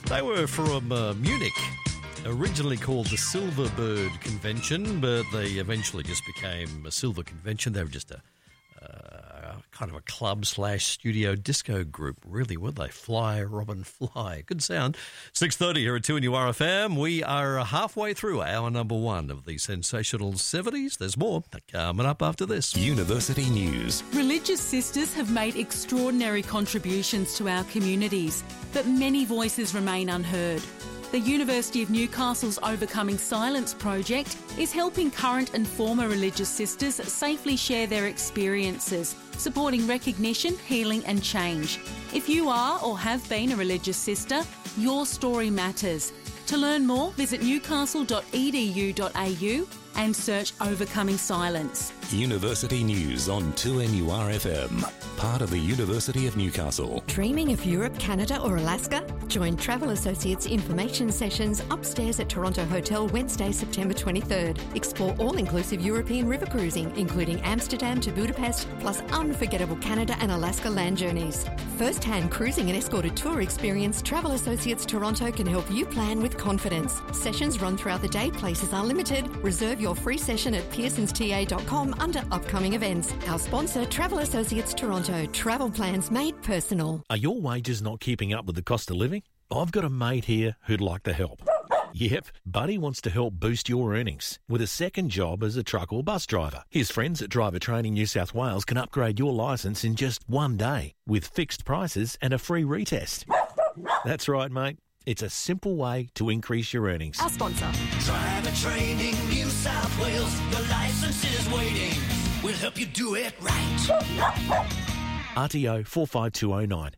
They were from Munich, originally called the Silverbird Convention, but they eventually just became a Silver Convention. They were just a kind of a club/studio disco group, really, were they? Fly, Robin, Fly. Good sound. 6:30 here at 2NURFM. We are halfway through hour number one of the sensational 70s. There's more coming up after this. University News. Religious sisters have made extraordinary contributions to our communities, but many voices remain unheard. The University of Newcastle's Overcoming Silence project is helping current and former religious sisters safely share their experiences, supporting recognition, healing and change. If you are or have been a religious sister, your story matters. To learn more, visit newcastle.edu.au and search Overcoming Silence. University News on 2NURFM, part of the University of Newcastle. Dreaming of Europe, Canada or Alaska? Join Travel Associates information sessions upstairs at Toronto Hotel Wednesday, September 23rd. Explore all-inclusive European river cruising, including Amsterdam to Budapest, plus unforgettable Canada and Alaska land journeys. First-hand cruising and escorted tour experience, Travel Associates Toronto can help you plan with confidence. Sessions run throughout the day, places are limited. Reserve your free session at pearsonsta.com under upcoming events. Our sponsor, Travel Associates Toronto. Travel plans made personal. Are your wages not keeping up with the cost of living? I've got a mate here who'd like to help. Yep, Buddy wants to help boost your earnings with a second job as a truck or bus driver. His friends at Driver Training New South Wales can upgrade your licence in just one day with fixed prices and a free retest. That's right, mate. It's a simple way to increase your earnings. Our sponsor. Driver Training New South Wales. Your license is waiting. We'll help you do it right. RTO 45209.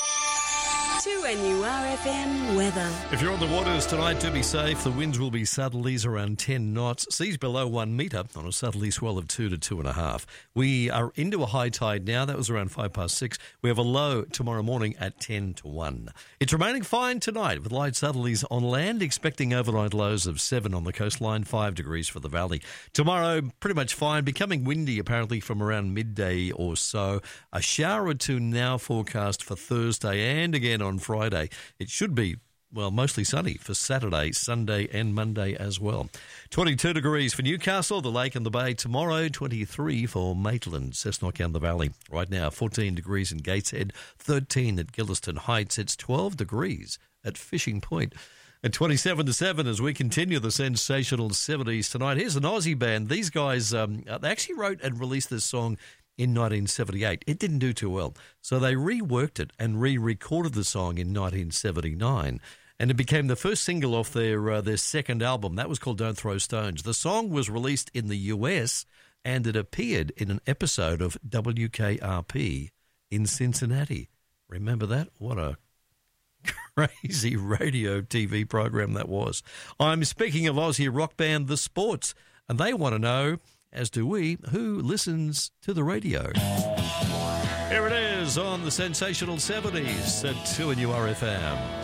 2NURFM weather. If you're on the waters tonight, do be safe. The winds will be southerlies around 10 knots. Seas below 1 metre on a southerly swell of 2 to 2.5. We are into a high tide now. That was around 6:05. We have a low tomorrow morning at 10 to 1. It's remaining fine tonight with light southerlies on land, expecting overnight lows of 7 on the coastline, 5 degrees for the valley. Tomorrow, pretty much fine, becoming windy apparently from around midday or so. A shower or two now forecast for Thursday and again on Friday. It should be, well, mostly sunny for Saturday, Sunday and Monday as well. 22 degrees for Newcastle, the Lake and the Bay tomorrow, 23 for Maitland, Cessnock and the Valley. Right now, 14 degrees in Gateshead, 13 at Gilliston Heights. It's 12 degrees at Fishing Point. At 27 to 7 as we continue the sensational 70s tonight. Here's an Aussie band. These guys, they actually wrote and released this song in 1978. It didn't do too well. So they reworked it and re-recorded the song in 1979. And it became the first single off their second album. That was called Don't Throw Stones. The song was released in the US and it appeared in an episode of WKRP in Cincinnati. Remember that? What a crazy radio TV program that was. I'm speaking of Aussie rock band The Sports, and they want to know, as do we, who listens to the radio. Here it is on the sensational 70s at 2NURFM.